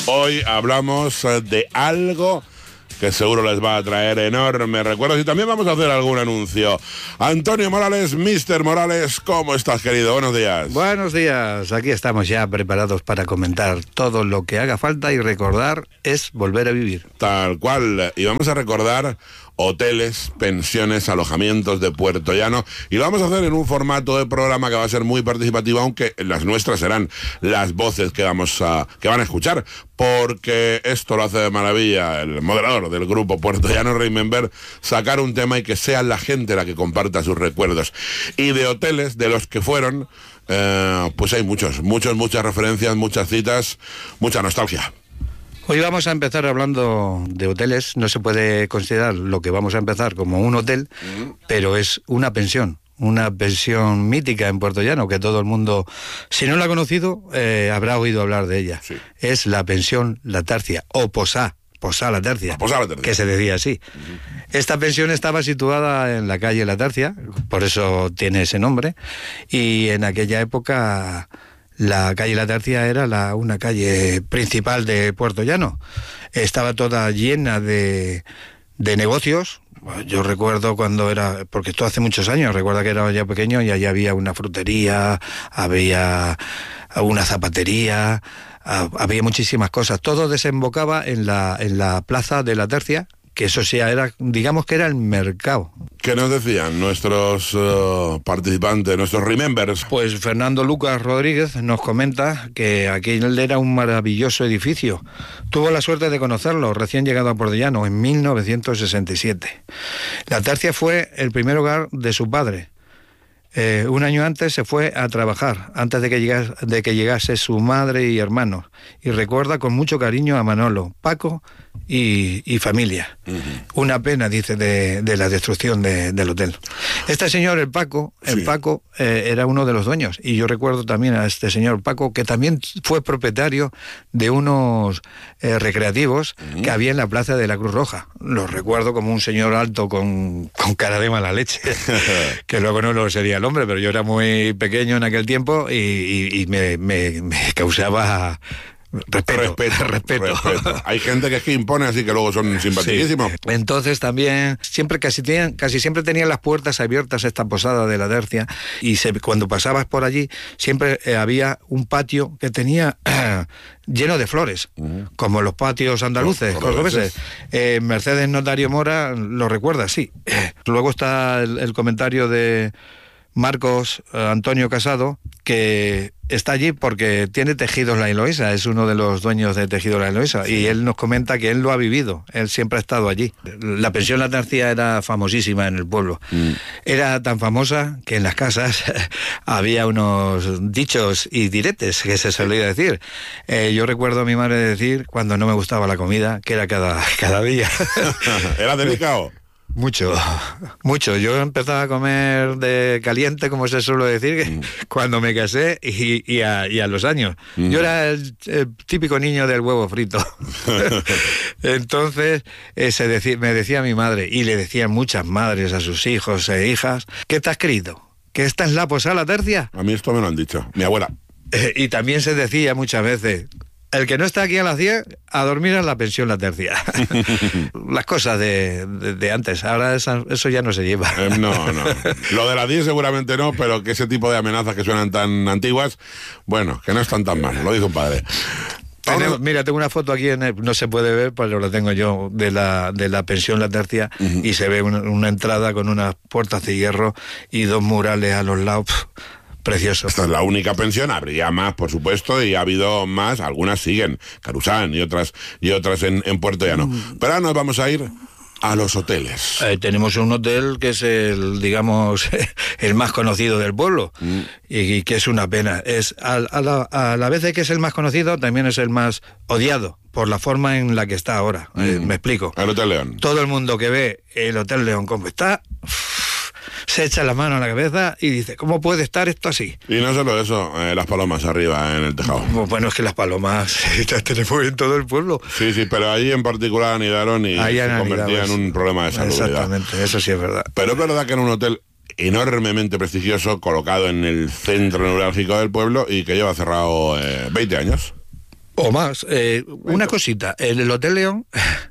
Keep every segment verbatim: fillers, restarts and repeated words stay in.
Hoy hablamos de algo que seguro les va a traer enormes recuerdos y también vamos a hacer algún anuncio. Antonio Morales, mister Morales, ¿cómo estás, querido? Buenos días. Buenos días, aquí estamos ya preparados para comentar todo lo que haga falta y recordar es volver a vivir. Tal cual, y vamos a recordar hoteles, pensiones, alojamientos de Puerto Llano, y lo vamos a hacer en un formato de programa que va a ser muy participativo, aunque las nuestras serán las voces que vamos a que van a escuchar, porque esto lo hace de maravilla el moderador del grupo Puerto Llano Remember, sacar un tema y que sea la gente la que comparta sus recuerdos. Y de hoteles, de los que fueron, eh, pues hay muchos, muchos, muchas referencias, muchas citas, mucha nostalgia. Hoy vamos a empezar hablando de hoteles. No se puede considerar lo que vamos a empezar como un hotel, mm. pero es una pensión, una pensión mítica en Puerto Llano, que todo el mundo, si no la ha conocido, eh, habrá oído hablar de ella. Sí. Es la pensión La Tercia, o Posá, Posá La Tercia, Posá La Tercia, que se decía así. Uh-huh. Esta pensión estaba situada en la calle La Tercia, por eso tiene ese nombre, y en aquella época la calle La Tercia era la, una calle principal de Puerto Llano. Estaba toda llena de, de negocios. Yo recuerdo cuando era, porque esto hace muchos años, recuerdo que era ya pequeño y allí había una frutería, había una zapatería, había muchísimas cosas. Todo desembocaba en la, en la plaza de La Tercia, que eso sí era, digamos que era el mercado. ¿Qué nos decían nuestros uh, participantes, nuestros remembers? Pues Fernando Lucas Rodríguez nos comenta que aquel era un maravilloso edificio. Tuvo la suerte de conocerlo, recién llegado a Puerto Llano, en mil novecientos sesenta y siete. La Tercia fue el primer hogar de su padre. Eh, un año antes se fue a trabajar, antes de que, llegase, de que llegase su madre y hermanos, y recuerda con mucho cariño a Manolo, Paco y, y familia. Uh-huh. Una pena, dice, de, de la destrucción de, del hotel. Este señor, el Paco, el sí. Paco eh, era uno de los dueños, y yo recuerdo también a este señor Paco, que también fue propietario de unos eh, recreativos uh-huh. que había en la plaza de la Cruz Roja. Lo recuerdo como un señor alto con, con cara de mala leche, que luego no lo sería el hombre, pero yo era muy pequeño en aquel tiempo y, y, y me, me, me causaba respeto, respeto, respeto. respeto. Hay gente que es que impone, así que luego son simpaticísimos. Sí. Entonces también, siempre casi, tenían, casi siempre tenían las puertas abiertas esta posada de La Tercia, y se, cuando pasabas por allí siempre eh, había un patio que tenía eh, lleno de flores, uh-huh. como los patios andaluces, cordobeses. Eh, Mercedes Notario Mora lo recuerda, sí. Eh, luego está el, el comentario de Marcos eh, Antonio Casado, que está allí porque tiene Tejidos La Eloísa, es uno de los dueños de Tejidos La Eloísa, sí. Y él nos comenta que él lo ha vivido, él siempre ha estado allí. La pensión La Tercia era famosísima en el pueblo. Mm. Era tan famosa que en las casas había unos dichos y diretes que se solía decir. Eh, yo recuerdo a mi madre decir, cuando no me gustaba la comida, que era cada, cada día. ¿Era delicado? Mucho, mucho. Yo empezaba a comer de caliente, como se suele decir, mm. cuando me casé y, y, a, y a los años. Mm. Yo era el, el típico niño del huevo frito. Entonces eh, se decí, me decía mi madre, y le decían muchas madres a sus hijos e hijas, ¿qué te has creído? ¿Que esta es la posada La Tercia? A mí esto me lo han dicho, mi abuela. Eh, y también se decía muchas veces, el que no está aquí a las diez, a dormir en la pensión La Tercia. Las cosas de, de, de antes, ahora esa, eso ya no se lleva. Eh, no, no. Lo de las diez seguramente no, pero que ese tipo de amenazas que suenan tan antiguas, bueno, que no están tan mal, lo dice un padre. Tenemos, mira, tengo una foto aquí, en el, no se puede ver, pero la tengo yo, de la, de la pensión La Tercia, uh-huh. y se ve una, una entrada con unas puertas de hierro y dos murales a los lados. Precioso. Esta es la única pensión, habría más, por supuesto, y ha habido más, algunas siguen, Carusán y otras y otras en, en Puerto Llano. Mm. Pero ahora nos vamos a ir a los hoteles. Eh, tenemos un hotel que es el, digamos, el más conocido del pueblo, mm. y, y que es una pena. Es a, a, la, a la vez de que es el más conocido, también es el más odiado, por la forma en la que está ahora. Mm. Eh, me explico. El Hotel León. Todo el mundo que ve el Hotel León como está, se echa la mano a la cabeza y dice, ¿cómo puede estar esto así? Y no solo eso, eh, las palomas arriba en el tejado. Bueno, es que las palomas las tenemos en todo el pueblo. Sí, sí, pero allí en particular anidaron y ahí se convertía en un problema de salubridad. Exactamente, eso sí es verdad. Pero es verdad que era un hotel enormemente prestigioso, colocado en el centro neurálgico del pueblo y que lleva cerrado eh, veinte años. O más. Eh, una cosita, en el Hotel León,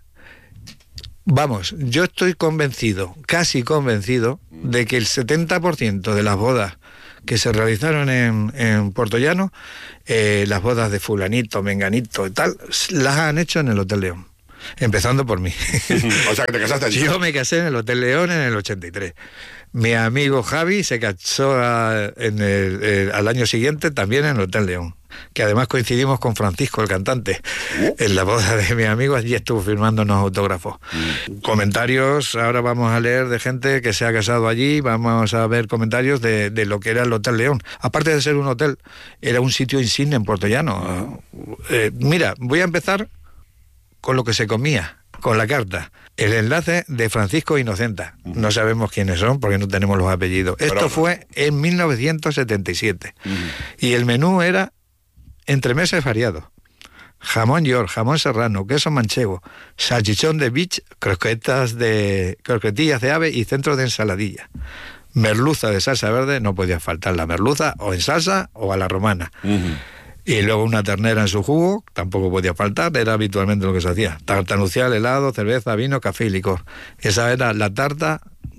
vamos, yo estoy convencido, casi convencido, de que el setenta por ciento de las bodas que se realizaron en, en Puerto Llano, eh, las bodas de fulanito, menganito y tal, las han hecho en el Hotel León. Empezando por mí. O sea, que te casaste allí. Yo me casé en el Hotel León en el ochenta y tres. Mi amigo Javi se casó a, en el, eh, al año siguiente también en el Hotel León, que además coincidimos con Francisco, el cantante, uh. en la boda de mi amigo. Allí estuvo firmándonos autógrafos. Uh. Comentarios, ahora vamos a leer de gente que se ha casado allí, vamos a ver comentarios de, de lo que era el Hotel León. Aparte de ser un hotel, era un sitio insigne en Puerto Llano. Eh, mira, voy a empezar con lo que se comía, con la carta. El enlace de Francisco Inocenta. Uh-huh. No sabemos quiénes son porque no tenemos los apellidos. Esto Pero... fue en mil novecientos setenta y siete. Uh-huh. Y el menú era entremeses variados. Jamón york, jamón serrano, queso manchego, salchichón de beach, croquetas de croquetillas de ave y centro de ensaladilla. Merluza de salsa verde, no podía faltar la merluza, o en salsa o a la romana. Uh-huh. Y luego una ternera en su jugo, tampoco podía faltar, era habitualmente lo que se hacía. Tarta nupcial, helado, cerveza, vino, café y licor. Esa era la tarta,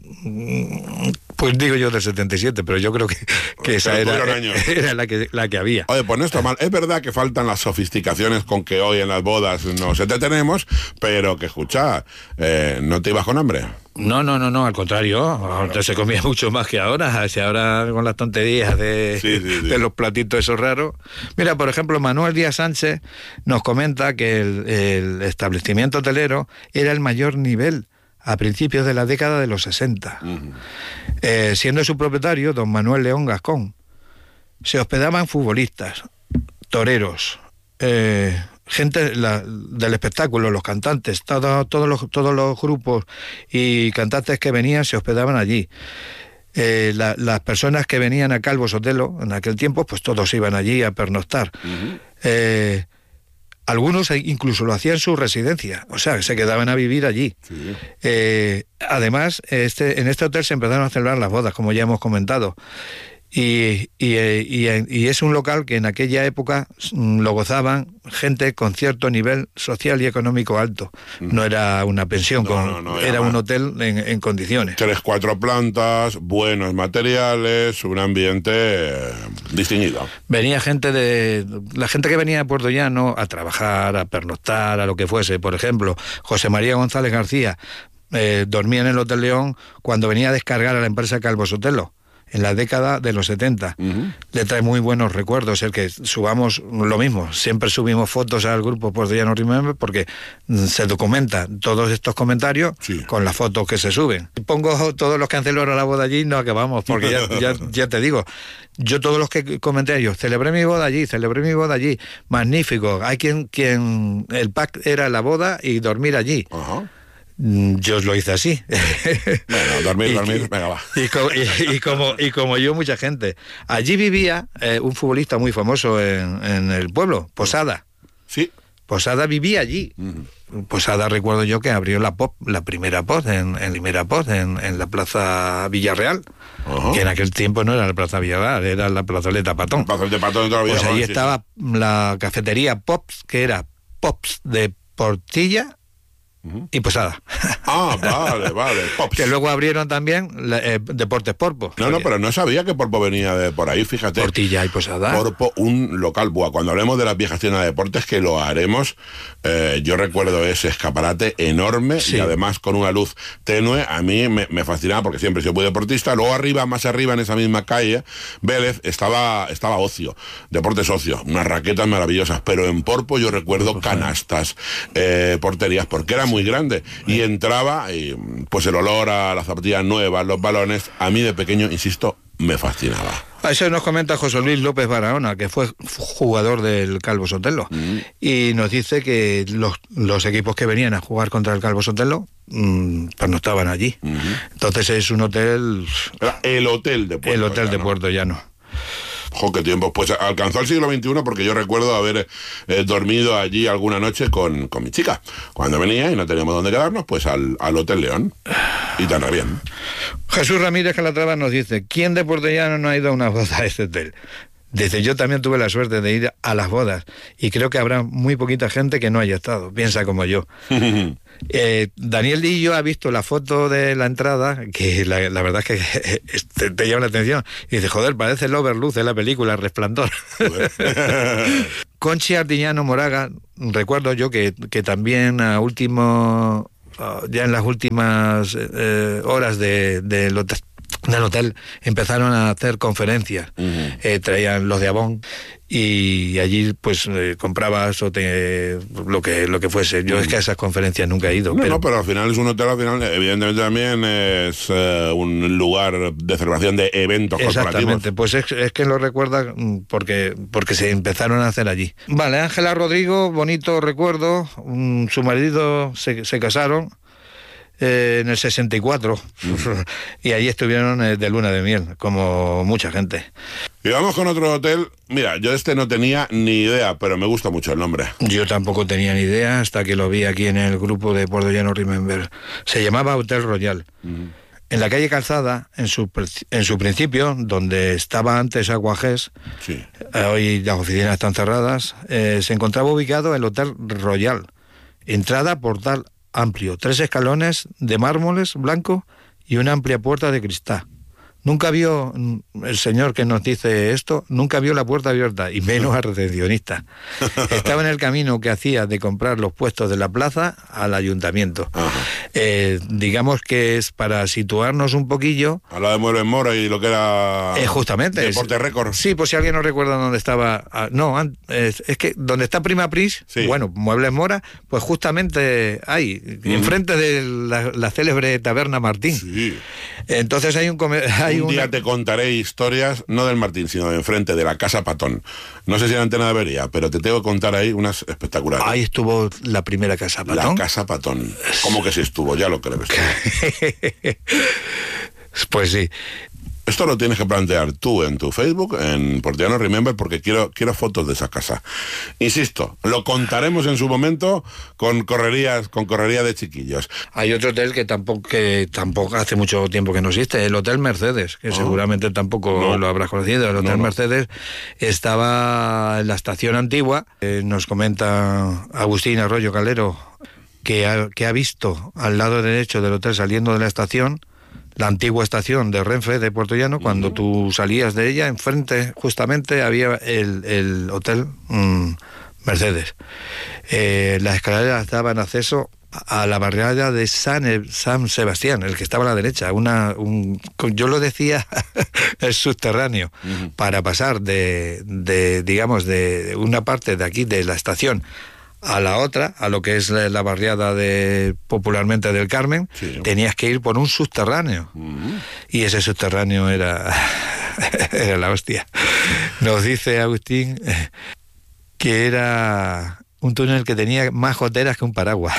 pues digo yo del setenta y siete, pero yo creo que, que esa era, era la, que, la que había. Oye, pues no está mal. Es verdad que faltan las sofisticaciones con que hoy en las bodas nos entretenemos, pero que escucha, eh, ¿no te ibas con hambre? No, no, no, no, al contrario, antes se comía mucho más que ahora, si ahora con las tonterías de, sí, sí, sí. de los platitos esos raros. Mira, por ejemplo, Manuel Díaz Sánchez nos comenta que el, el establecimiento hotelero era el mayor nivel a principios de la década de los sesenta. Uh-huh. Eh, siendo su propietario, don Manuel León Gascón, se hospedaban futbolistas, toreros, eh, gente la, del espectáculo, los cantantes, todo, todos, los, todos los grupos y cantantes que venían se hospedaban allí. Eh, la, las personas que venían a Calvo Sotelo en aquel tiempo, pues todos iban allí a pernoctar. Uh-huh. Eh, algunos incluso lo hacían en su residencia, o sea, se quedaban a vivir allí. Sí. Eh, además, este, en este hotel se empezaron a celebrar las bodas, como ya hemos comentado. Y, y, y, y es un local que en aquella época lo gozaban gente con cierto nivel social y económico alto. No era una pensión, no, con, no, no, era un hotel en, en condiciones. Tres, cuatro plantas, buenos materiales, un ambiente eh, distinguido. Venía gente de... La gente que venía de Puerto Llano a trabajar, a pernoctar, a lo que fuese. Por ejemplo, José María González García eh, dormía en el Hotel León cuando venía a descargar a la empresa Calvo Sotelo. En la década de los setenta. Uh-huh. Le trae muy buenos recuerdos el que subamos lo mismo. Siempre subimos fotos al grupo Puerto Llano Remember porque se documenta todos estos comentarios sí. con las fotos que se suben. Pongo todos los que han celebrado la boda allí y no acabamos, porque ya, ya, ya te digo, yo todos los que comenté, yo celebré mi boda allí, celebré mi boda allí, magnífico. Hay quien, quien el pack era la boda y dormir allí. Uh-huh. Yo lo hice así. Bueno, dormir, y, dormir, venga, va. Y, y, y, como, y como yo, mucha gente. Allí vivía eh, un futbolista muy famoso en, en el pueblo, Posada. Sí. Posada vivía allí. Uh-huh. Posada, recuerdo yo, que abrió la pop, la primera pop, en, en Limera Pop, en, en la Plaza Villarreal. Uh-huh. Que en aquel tiempo no era la Plaza Villarreal, era la plazoleta Patón. La plazoleta Patón todavía. Pues ahí sí, estaba sí. la cafetería Pops, que era Pops de Portilla y Posada. Ah, vale, vale. Pops. Que luego abrieron también eh, Deportes Porpo. No, no, pero no sabía que Porpo venía de por ahí, fíjate. Portilla y Posada. Porpo, un local. Buah, cuando hablemos de las viejas tiendas de deportes, que lo haremos, eh, yo recuerdo ese escaparate enorme sí. y además con una luz tenue. A mí me, me fascinaba porque siempre yo fui deportista. Luego arriba, más arriba, en esa misma calle, Vélez, estaba, estaba Ocio, Deportes Ocio, unas raquetas maravillosas. Pero en Porpo yo recuerdo canastas, eh, porterías, porque era muy grande y entraba y pues el olor a las zapatillas nuevas, los balones, a mí de pequeño, insisto, me fascinaba. A eso nos comenta José Luis López Barahona, que fue jugador del Calvo Sotelo, mm. y nos dice que los, los equipos que venían a jugar contra el Calvo Sotelo mmm, pues no estaban allí. Mm-hmm. Entonces es un hotel... El hotel de Puerto El hotel Llano. de Puerto Llano. ¡Jo, qué tiempo! Pues alcanzó el siglo veintiuno porque yo recuerdo haber eh, dormido allí alguna noche con, con mi chica. Cuando venía y no teníamos dónde quedarnos, pues al, al Hotel León. Y tan bien. Jesús Ramírez Calatrava nos dice, ¿quién de Puerto Llano no ha ido a una boda a este hotel? Dice, yo también tuve la suerte de ir a las bodas y creo que habrá muy poquita gente que no haya estado, piensa como yo. eh, Daniel Lillo ha visto la foto de la entrada, que la, la verdad es que te, te llama la atención, y dice, joder, parece el Overluz de la película Resplandor. Conchi Artiñano Moraga, recuerdo yo que, que también a último, ya en las últimas eh, horas de, de lo del hotel empezaron a hacer conferencias. Uh-huh. eh, traían los de Avon y allí pues eh, comprabas o te, lo que lo que fuese. Yo uh-huh. es que a esas conferencias nunca he ido. No, pero... no, pero al final es un hotel, al final evidentemente también es eh, un lugar de celebración de eventos corporativos. Exactamente, pues es, es que lo recuerda porque, porque se empezaron a hacer allí. Vale, Ángela Rodrigo, bonito recuerdo, um, su marido se, se casaron Eh, en el sesenta y cuatro uh-huh. y allí estuvieron eh, de luna de miel, como mucha gente. Y vamos con otro hotel. Mira, yo este no tenía ni idea, pero me gusta mucho el nombre. Yo tampoco tenía ni idea hasta que lo vi aquí en el grupo de Puerto Llano Remember. Se llamaba Hotel Royal. Uh-huh. En la calle Calzada, en su, en su principio, donde estaba antes Aguajés, sí. eh, hoy las oficinas están cerradas, eh, se encontraba ubicado el Hotel Royal. Entrada portal amplio, tres escalones de mármoles blanco y una amplia puerta de cristal. Nunca vio, el señor que nos dice esto, nunca vio la puerta abierta, y menos al recepcionista. Estaba en el camino que hacía de comprar los puestos de la plaza al ayuntamiento. Eh, digamos que es para situarnos un poquillo. A la de Muebles Mora y lo que era... Eh, justamente. Deporte es, Récord. Sí, por si alguien no recuerda dónde estaba... Ah, no, es, es que donde está Prima Pris, sí. Bueno, Muebles Mora, pues justamente ahí, uh-huh. enfrente de la, la célebre Taberna Martín. Sí. Entonces hay un... Hay un día una... te contaré historias, no del Martín, sino de enfrente, de la Casa Patón. No sé si era Antena de Avería, pero te tengo que contar ahí unas espectaculares. Ahí estuvo la primera Casa Patón. La Casa Patón. ¿Cómo que sí estuvo? Ya lo creo que estuvo. Pues sí. Esto lo tienes que plantear tú en tu Facebook, en Puerto Llano Remember, porque quiero, quiero fotos de esa casa. Insisto, lo contaremos en su momento con correrías, con correría de chiquillos. Hay otro hotel que tampoco, que tampoco hace mucho tiempo que no existe, el Hotel Mercedes, que oh. seguramente tampoco no. lo habrás conocido. El Hotel no, no. Mercedes estaba en la estación antigua. Eh, nos comenta Agustín Arroyo Calero que ha, que ha visto al lado derecho del hotel, saliendo de la estación, la antigua estación de Renfe de Puerto Llano. Cuando uh-huh. tú salías de ella, enfrente justamente había el, el Hotel mmm, Mercedes. Eh, las escaleras daban acceso a la barriada de San, San Sebastián, el que estaba a la derecha. Una, un, yo lo decía, el subterráneo, uh-huh. para pasar de, de, digamos, de una parte de aquí, de la estación, a la otra, a lo que es la, la barriada de popularmente del Carmen, sí. tenías que ir por un subterráneo. Uh-huh. Y ese subterráneo era, era la hostia. Nos dice Agustín que era un túnel que tenía más goteras que un paraguas.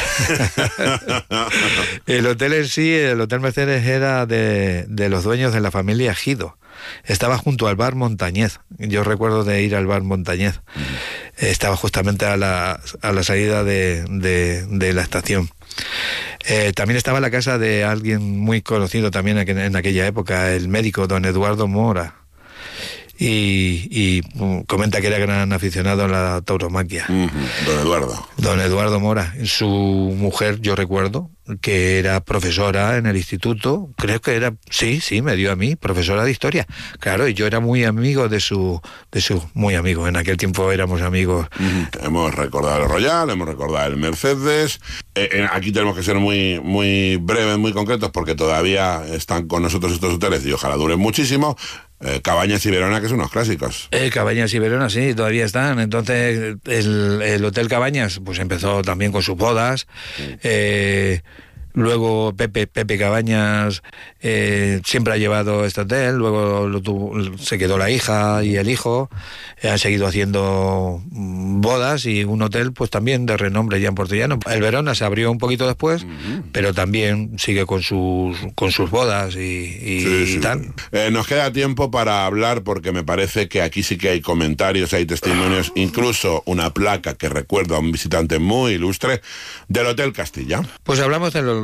El hotel en sí, el Hotel Mercedes, era de, de los dueños de la familia Gido. Estaba junto al bar Montañez. Yo recuerdo de ir al bar Montañez. Uh-huh. Estaba justamente a la, a la salida de, de, de la estación. Eh, también estaba la casa de alguien muy conocido también en aquella época, el médico don Eduardo Mora. Y, y comenta que era gran aficionado a la tauromaquia. Uh-huh. Don Eduardo. Don Eduardo Mora. Su mujer, yo recuerdo, que era profesora en el instituto, creo que era, sí, sí, me dio a mí, profesora de historia. Claro, y yo era muy amigo de su, de su, muy amigo, en aquel tiempo éramos amigos. Uh-huh. Hemos recordado el Royal, hemos recordado el Mercedes. Eh, eh, aquí tenemos que ser muy, muy breves, muy concretos, porque todavía están con nosotros estos hoteles y ojalá duren muchísimo. Eh, Cabañas y Verona, que son unos clásicos. Eh, Cabañas y Verona, sí, todavía están. Entonces, el, el Hotel Cabañas pues empezó también con sus bodas. Sí. Eh, luego Pepe, Pepe Cabañas eh, siempre ha llevado este hotel. Luego lo tuvo, se quedó la hija y el hijo. Eh, han seguido haciendo bodas y un hotel pues también de renombre ya en Puerto Llano. El Verona se abrió un poquito después, uh-huh. pero también sigue con sus con sus bodas y, y, sí, sí. y tal. Eh, nos queda tiempo para hablar, porque me parece que aquí sí que hay comentarios, hay testimonios, incluso una placa que recuerda a un visitante muy ilustre del Hotel Castilla. Pues hablamos del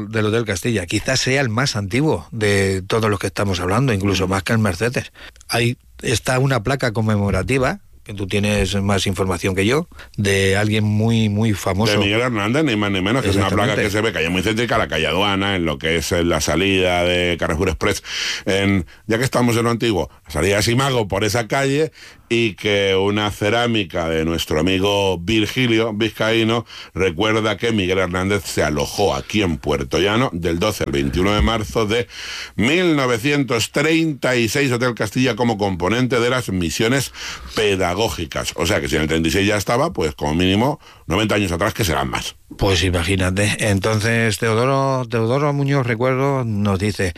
del, del Hotel Castilla. Quizás sea el más antiguo de todos los que estamos hablando, incluso más que el Mercedes. Ahí está una placa conmemorativa, que tú tienes más información que yo, de alguien muy, muy famoso. De Miguel Hernández, ni más ni menos, que es una placa que se ve calle muy céntrica, la calle Aduana, en lo que es la salida de Carrefour Express. En, ya que estamos en lo antiguo, la salida de Simago por esa calle, y que una cerámica de nuestro amigo Virgilio Vizcaíno recuerda que Miguel Hernández se alojó aquí en Puerto Llano del doce al veintiuno de marzo de mil novecientos treinta y seis, Hotel Castilla, como componente de las misiones pedagógicas. O sea que si en el treinta y seis ya estaba, pues como mínimo noventa años atrás, que serán más. Pues imagínate. Entonces Teodoro, Teodoro Muñoz, recuerdo, nos dice...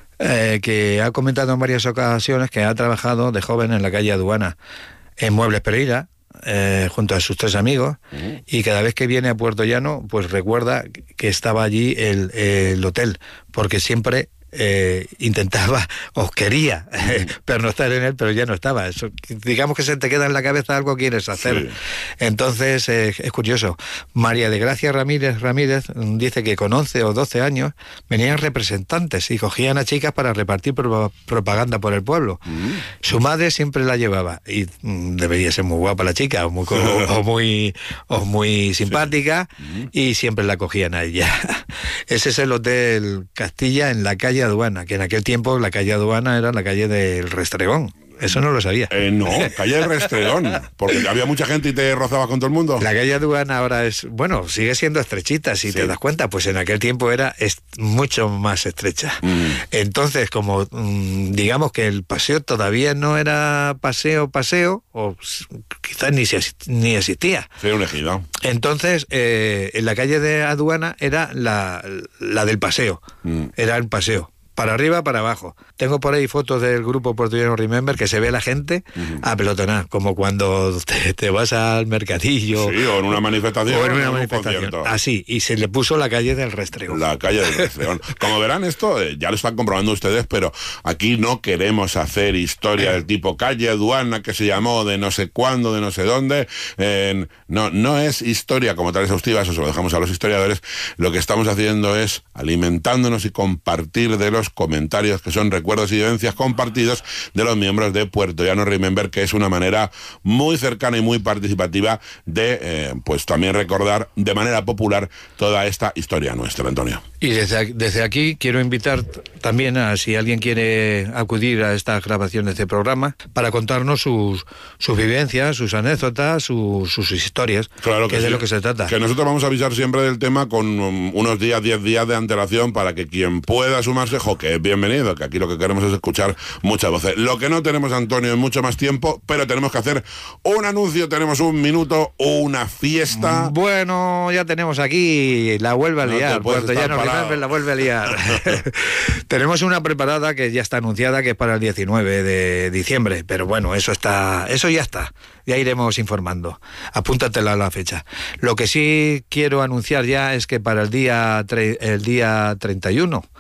Eh, que ha comentado en varias ocasiones que ha trabajado de joven en la calle Aduana, en Muebles Pereira, eh, junto a sus tres amigos, uh-huh. y cada vez que viene a Puerto Llano, pues recuerda que estaba allí el, el hotel, porque siempre... Eh, intentaba o quería eh, pernoctar en él, pero ya no estaba. Eso, digamos que se te queda en la cabeza algo que quieres hacer. Sí. Entonces eh, es curioso. María de Gracia Ramírez Ramírez dice que con once o doce años venían representantes y cogían a chicas para repartir pro propaganda por el pueblo. Mm. Su madre siempre la llevaba y mm, debería ser muy guapa la chica o muy, o, o muy, o muy simpática, sí. mm. y siempre la cogían a ella. Ese es el Hotel Castilla en la calle Aduana, que en aquel tiempo la calle Aduana era la calle del Restregón. Eso no lo sabía. Eh, no, calle del Restregón, porque había mucha gente y te rozabas con todo el mundo. La calle Aduana ahora es, bueno, sigue siendo estrechita, si sí. te das cuenta, pues en aquel tiempo era es mucho más estrecha. Mm. Entonces, como mm, digamos que el paseo todavía no era paseo, paseo, o quizás ni, se, ni existía. Sí, un ejido. Entonces, eh, en la calle de Aduana era la, la del paseo, mm. era el paseo. Para arriba, para abajo. Tengo por ahí fotos del grupo Puerto Llano Remember que se ve la gente uh-huh. a pelotonar, como cuando te, te vas al mercadillo. Sí, o en una manifestación. O en una manifestación. Así, y se le puso la calle del Restregón. La calle del Restregón. Como verán, esto eh, ya lo están comprobando ustedes, pero aquí no queremos hacer historia del tipo calle Aduana, que se llamó de no sé cuándo, de no sé dónde. Eh, no, no es historia como tal exhaustiva, eso se lo dejamos a los historiadores. Lo que estamos haciendo es alimentándonos y compartir de los comentarios que son recuerdos y vivencias compartidos de los miembros de Puerto Llano Remember, que es una manera muy cercana y muy participativa de eh, pues también recordar de manera popular toda esta historia nuestra, Antonio. Y desde, desde aquí quiero invitar también a si alguien quiere acudir a estas grabaciones de programa para contarnos sus, sus vivencias, sus anécdotas, sus, sus historias, claro que, que es sí. de lo que se trata. Que nosotros vamos a avisar siempre del tema con um, unos días, diez días de antelación para que quien pueda sumarse, jo, que es bienvenido, que aquí lo que queremos es escuchar muchas voces. Lo que no tenemos, Antonio, es mucho más tiempo, pero tenemos que hacer un anuncio, tenemos un minuto, una fiesta. Bueno, ya tenemos aquí, la vuelve a liar, no Puerto Llano Remember la vuelve a liar. Tenemos una preparada que ya está anunciada, que es para el diecinueve de diciembre, pero bueno, eso está, eso ya está, ya iremos informando. Apúntatela a la fecha. Lo que sí quiero anunciar ya es que para el día, el día treinta y uno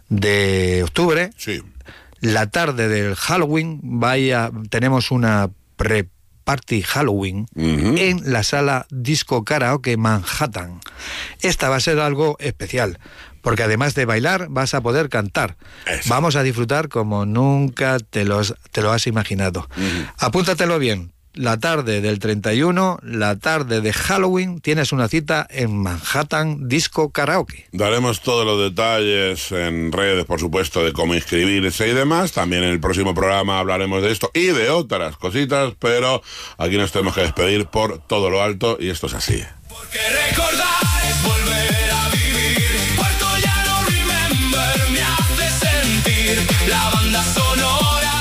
de octubre, sí. la tarde del Halloween, vaya, tenemos una pre Party Halloween uh-huh. en la sala Disco Karaoke Manhattan. Esta va a ser algo especial, porque además de bailar vas a poder cantar. Eso. Vamos a disfrutar como nunca te, los, te lo has imaginado. Uh-huh. Apúntatelo bien. La tarde del treinta y uno, la tarde de Halloween, tienes una cita en Manhattan Disco Karaoke. Daremos todos los detalles en redes, por supuesto, de cómo inscribirse y demás. También en el próximo programa hablaremos de esto y de otras cositas, pero aquí nos tenemos que despedir por todo lo alto y esto es así. Porque recordar es volver a vivir. Puerto Llano Remember me hace sentir la banda sonora.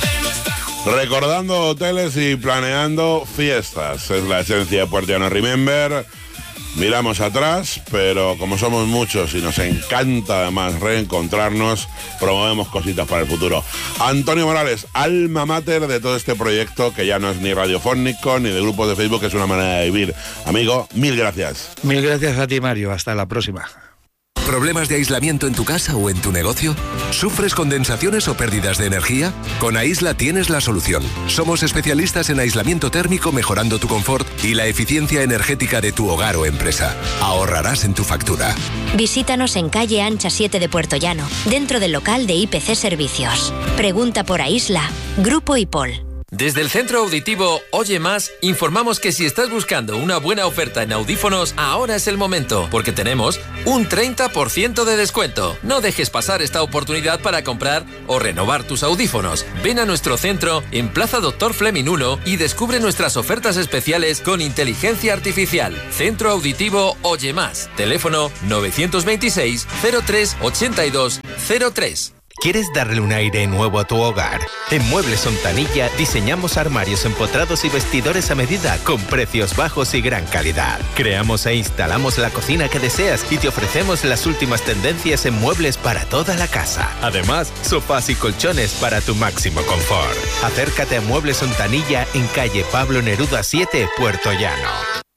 Recordando hoteles y planeando fiestas. Es la esencia de Puerto Llano Remember. Miramos atrás, pero como somos muchos y nos encanta además reencontrarnos, promovemos cositas para el futuro. Antonio Morales, alma mater de todo este proyecto, que ya no es ni radiofónico ni de grupos de Facebook, es una manera de vivir. Amigo, mil gracias. Mil gracias a ti, Mario. Hasta la próxima. ¿Problemas de aislamiento en tu casa o en tu negocio? ¿Sufres condensaciones o pérdidas de energía? Con Aisla tienes la solución. Somos especialistas en aislamiento térmico, mejorando tu confort y la eficiencia energética de tu hogar o empresa. Ahorrarás en tu factura. Visítanos en calle Ancha siete de Puerto Llano, dentro del local de I P C Servicios. Pregunta por Aisla. Grupo IPOL. Desde el Centro Auditivo Oye Más, informamos que si estás buscando una buena oferta en audífonos, ahora es el momento, porque tenemos un treinta por ciento de descuento. No dejes pasar esta oportunidad para comprar o renovar tus audífonos. Ven a nuestro centro en Plaza Doctor Fleming uno y descubre nuestras ofertas especiales con inteligencia artificial. Centro Auditivo Oye Más. Teléfono novecientos veintiséis, cero tres, ochenta y dos, cero tres. ¿Quieres darle un aire nuevo a tu hogar? En Muebles Ontanilla diseñamos armarios empotrados y vestidores a medida con precios bajos y gran calidad. Creamos e instalamos la cocina que deseas y te ofrecemos las últimas tendencias en muebles para toda la casa. Además, sofás y colchones para tu máximo confort. Acércate a Muebles Ontanilla en calle Pablo Neruda siete, Puerto Llano.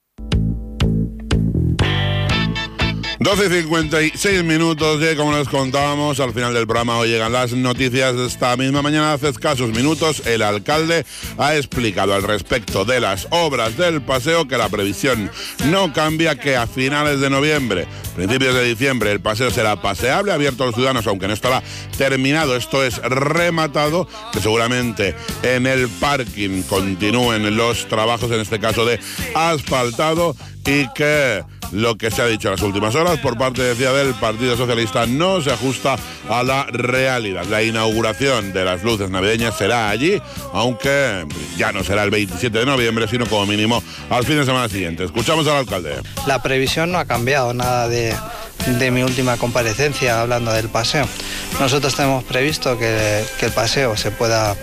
doce y cincuenta y seis minutos y como les contábamos, al final del programa hoy llegan las noticias de esta misma mañana. Hace escasos minutos el alcalde ha explicado al respecto de las obras del paseo que la previsión no cambia, que a finales de noviembre, principios de diciembre, el paseo será paseable, abierto a los ciudadanos, aunque no estará terminado, esto es rematado, que seguramente en el parking continúen los trabajos, en este caso de asfaltado, y que lo que se ha dicho en las últimas horas por parte, decía, del Partido Socialista no se ajusta a la realidad. La inauguración de las luces navideñas será allí, aunque ya no será el veintisiete de noviembre, sino como mínimo al fin de semana siguiente. Escuchamos al alcalde. La previsión no ha cambiado nada de, de mi última comparecencia hablando del paseo. Nosotros tenemos previsto que, que el paseo se pueda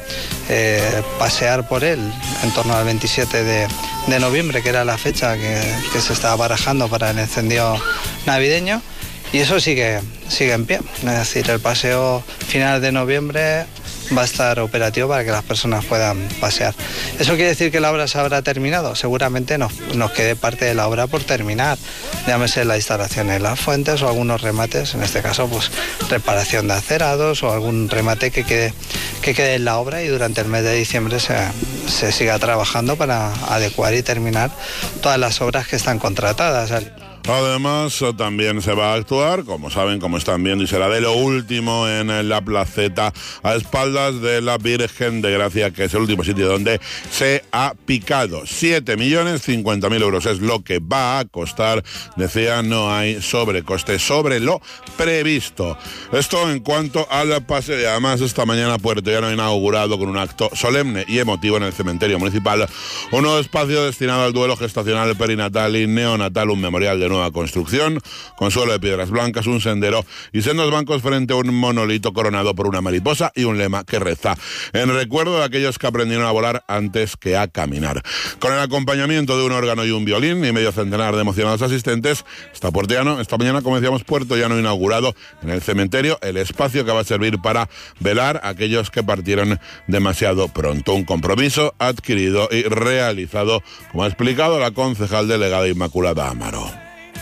eh, pasear por él en torno al veintisiete de, de noviembre, que era la fecha que, que se estaba barajando para el encendido navideño, y eso sigue, sigue en pie. Es decir, el paseo final de noviembre va a estar operativo para que las personas puedan pasear. ¿Eso quiere decir que la obra se habrá terminado? Seguramente nos, nos quede parte de la obra por terminar, llámese la instalación en las fuentes o algunos remates, en este caso pues reparación de acerados o algún remate que quede, que quede en la obra, y durante el mes de diciembre se, se siga trabajando para adecuar y terminar todas las obras que están contratadas. Además, también se va a actuar, como saben, como están viendo, y será de lo último en la placeta a espaldas de la Virgen de Gracia, que es el último sitio donde se ha picado. siete millones cincuenta mil euros es lo que va a costar, decía, no hay sobrecoste sobre lo previsto. Esto en cuanto al paseo. Y además, esta mañana Puerto Llano ha inaugurado con un acto solemne y emotivo en el cementerio municipal un nuevo espacio destinado al duelo gestacional, perinatal y neonatal, un memorial de nueva construcción, con suelo de piedras blancas, un sendero y sendos bancos frente a un monolito coronado por una mariposa y un lema que reza: en recuerdo de aquellos que aprendieron a volar antes que a caminar. Con el acompañamiento de un órgano y un violín y medio centenar de emocionados asistentes, está Puerto Llano, esta mañana, como decíamos, Puerto Llano inaugurado en el cementerio el espacio que va a servir para velar a aquellos que partieron demasiado pronto. Un compromiso adquirido y realizado, como ha explicado la concejal delegada Inmaculada Amaro.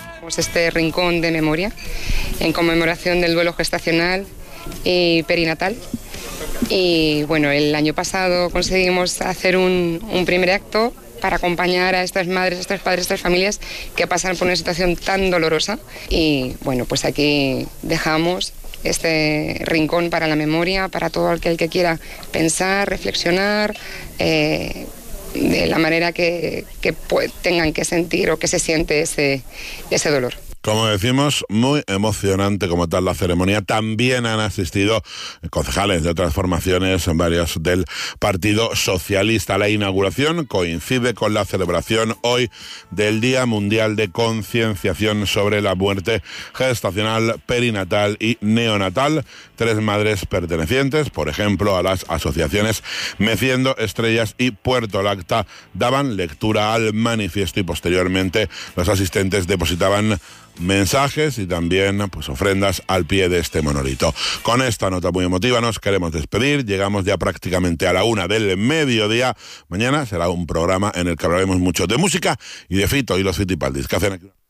Este rincón de memoria en conmemoración del duelo gestacional y perinatal. Y bueno, el año pasado conseguimos hacer un, un primer acto para acompañar a estas madres, a estos padres, a estas familias que pasan por una situación tan dolorosa. Y bueno, pues aquí dejamos este rincón para la memoria, para todo aquel que quiera pensar, reflexionar, eh, de la manera que, que tengan que sentir o que se siente ese, ese dolor. Como decimos, muy emocionante como tal la ceremonia. También han asistido concejales de otras formaciones, varios del Partido Socialista. La inauguración coincide con la celebración hoy del Día Mundial de Concienciación sobre la Muerte Gestacional, Perinatal y Neonatal. Tres madres pertenecientes, por ejemplo, a las asociaciones Meciendo Estrellas y Puerto Lacta, daban lectura al manifiesto, y posteriormente los asistentes depositaban mensajes y también pues ofrendas al pie de este monolito. Con esta nota muy emotiva nos queremos despedir. Llegamos ya prácticamente a la una del mediodía. Mañana será un programa en el que hablaremos mucho de música y de Fito y los Fitipaldis. ¿Qué hacen aquí?